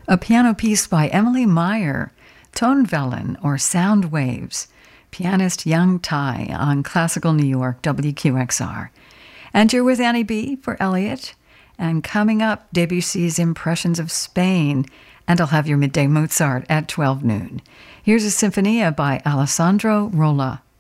A piano piece by Emily Meyer, Tonevellen or Sound Waves, pianist Young Tai on Classical New York WQXR. And you're with Annie B for Elliot. And coming up, Debussy's Impressions of Spain, and I'll have your midday Mozart at 12 noon. Here's a Sinfonia by Alessandro Rolla.